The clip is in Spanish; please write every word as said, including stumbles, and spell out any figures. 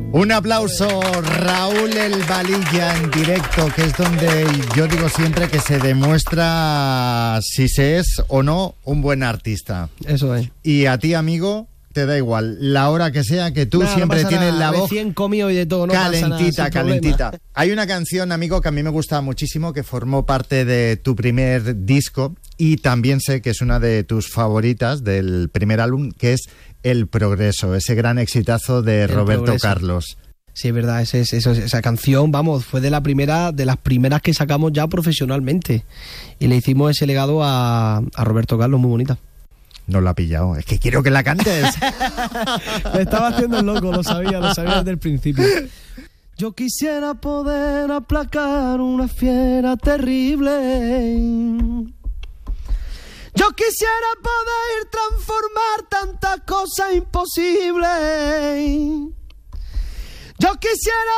Un aplauso, Raúl El Valilla en directo, que es donde yo digo siempre que se demuestra si se es o no un buen artista. Eso es. Y a ti, amigo, te da igual, la hora que sea, que tú nah, siempre no tienes nada. La voz recién comido y de todo, no calentita, nada, calentita. Hay una canción, amigo, que a mí me gusta muchísimo, que formó parte de tu primer disco y también sé que es una de tus favoritas del primer álbum, que es El Progreso, ese gran exitazo de El Roberto Progreso. Carlos. Sí, es verdad, ese, ese, esa canción, vamos, fue de la primera, de las primeras que sacamos ya profesionalmente y le hicimos ese legado a, a Roberto Carlos, muy bonita. No la ha pillado, es que quiero que la cantes. Me estaba haciendo el loco, lo sabía, lo sabía desde el principio. Yo quisiera poder aplacar una fiera terrible. Yo quisiera poder transformar tantas cosas imposibles. Yo quisiera